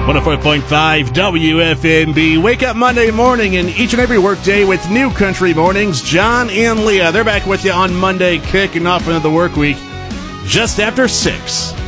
104.5 WFNB. Wake up Monday morning and each and every workday with New Country Mornings. John and Leah, they're back with you on Monday, kicking off another work week just after 6.